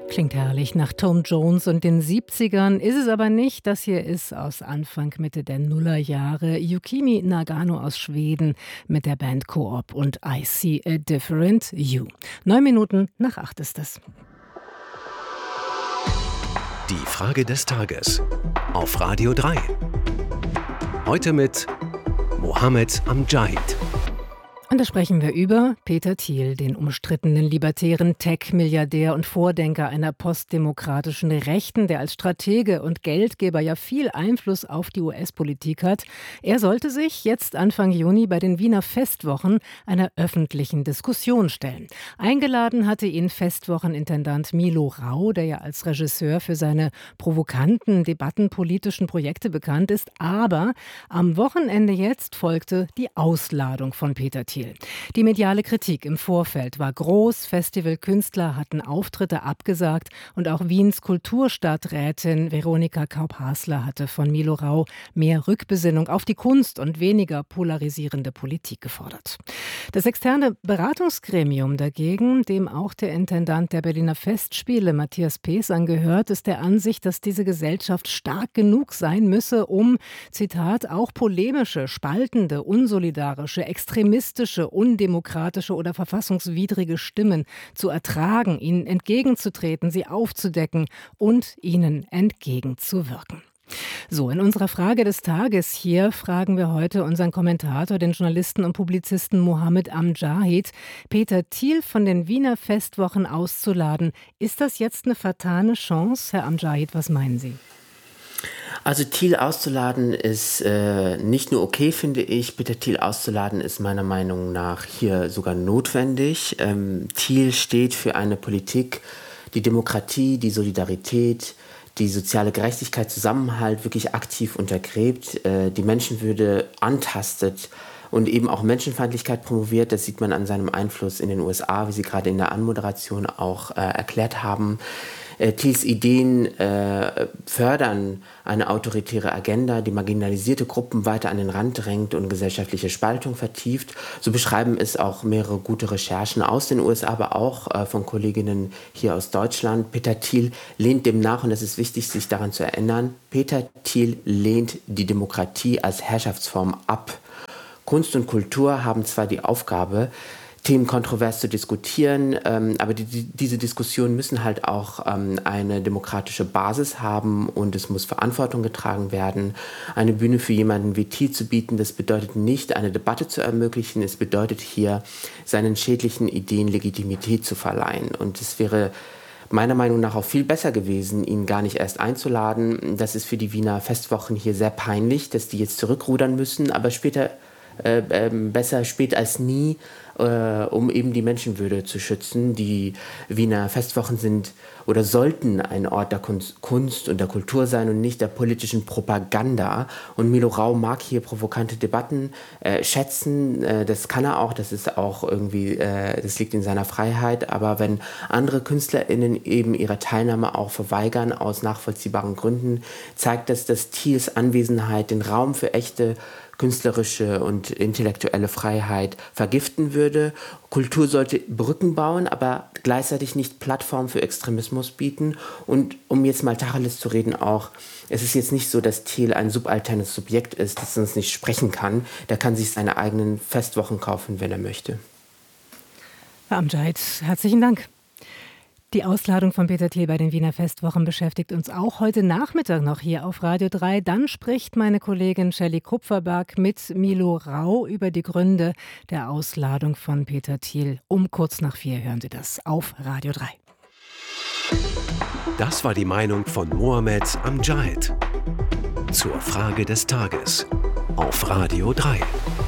Klingt herrlich nach Tom Jones und den 70ern, ist es aber nicht. Das hier ist aus Anfang, Mitte der Nullerjahre. Yukimi Nagano aus Schweden mit der Band Coop und I See a Different You. 7:09 ist es. Die Frage des Tages auf Radio 3. Heute mit Mohammed Amjahid. Und da sprechen wir über Peter Thiel, den umstrittenen libertären Tech-Milliardär und Vordenker einer postdemokratischen Rechten, der als Stratege und Geldgeber ja viel Einfluss auf die US-Politik hat. Er sollte sich jetzt Anfang Juni bei den Wiener Festwochen einer öffentlichen Diskussion stellen. Eingeladen hatte ihn Festwochenintendant Milo Rau, der ja als Regisseur für seine provokanten debattenpolitischen Projekte bekannt ist. Aber am Wochenende jetzt folgte die Ausladung von Peter Thiel. Die mediale Kritik im Vorfeld war groß. Festivalkünstler hatten Auftritte abgesagt und auch Wiens Kulturstadträtin Veronika Kaup-Hasler hatte von Milo Rau mehr Rückbesinnung auf die Kunst und weniger polarisierende Politik gefordert. Das externe Beratungsgremium dagegen, dem auch der Intendant der Berliner Festspiele Matthias Pees angehört, ist der Ansicht, dass diese Gesellschaft stark genug sein müsse, um, Zitat, auch polemische, spaltende, unsolidarische, extremistische, undemokratische oder verfassungswidrige Stimmen zu ertragen, ihnen entgegenzutreten, sie aufzudecken und ihnen entgegenzuwirken. So, in unserer Frage des Tages hier fragen wir heute unseren Kommentator, den Journalisten und Publizisten Mohammed Amjahid, Peter Thiel von den Wiener Festwochen auszuladen. Ist das jetzt eine vertane Chance? Herr Amjahid, was meinen Sie? Also Thiel auszuladen ist nicht nur okay, finde ich. Peter Thiel auszuladen ist meiner Meinung nach hier sogar notwendig. Thiel steht für eine Politik, die Demokratie, die Solidarität, die soziale Gerechtigkeit, Zusammenhalt wirklich aktiv untergräbt, die Menschenwürde antastet und eben auch Menschenfeindlichkeit promoviert. Das sieht man an seinem Einfluss in den USA, wie Sie gerade in der Anmoderation auch erklärt haben. Thiels Ideen fördern eine autoritäre Agenda, die marginalisierte Gruppen weiter an den Rand drängt und gesellschaftliche Spaltung vertieft. So beschreiben es auch mehrere gute Recherchen aus den USA, aber auch von Kolleginnen hier aus Deutschland. Peter Thiel lehnt dem nach, und es ist wichtig, sich daran zu erinnern, Peter Thiel lehnt die Demokratie als Herrschaftsform ab. Kunst und Kultur haben zwar die Aufgabe, Themen kontrovers zu diskutieren, aber diese Diskussionen müssen halt auch eine demokratische Basis haben und es muss Verantwortung getragen werden. Eine Bühne für jemanden wie Thiel zu bieten, das bedeutet nicht, eine Debatte zu ermöglichen, es bedeutet hier, seinen schädlichen Ideen Legitimität zu verleihen. Und es wäre meiner Meinung nach auch viel besser gewesen, ihn gar nicht erst einzuladen. Das ist für die Wiener Festwochen hier sehr peinlich, dass die jetzt zurückrudern müssen, aber besser spät als nie, um eben die Menschenwürde zu schützen. Die Wiener Festwochen sind oder sollten ein Ort der Kunst und der Kultur sein und nicht der politischen Propaganda. Und Milo Rau mag hier provokante Debatten schätzen. Das kann er auch, das ist auch irgendwie, das liegt in seiner Freiheit. Aber wenn andere KünstlerInnen eben ihre Teilnahme auch verweigern aus nachvollziehbaren Gründen, zeigt das, dass Thiels Anwesenheit den Raum für echte künstlerische und intellektuelle Freiheit vergiften würde. Kultur sollte Brücken bauen, aber gleichzeitig nicht Plattform für Extremismus bieten. Und um jetzt mal Tacheles zu reden auch, es ist jetzt nicht so, dass Thiel ein subalternes Subjekt ist, das sonst nicht sprechen kann. Der kann sich seine eigenen Festwochen kaufen, wenn er möchte. Herr Amjahid, herzlichen Dank. Die Ausladung von Peter Thiel bei den Wiener Festwochen beschäftigt uns auch heute Nachmittag noch hier auf Radio 3. Dann spricht meine Kollegin Shelley Kupferberg mit Milo Rau über die Gründe der Ausladung von Peter Thiel. Um kurz nach 4 hören Sie das auf Radio 3. Das war die Meinung von Mohammed Amjahid zur Frage des Tages auf Radio 3.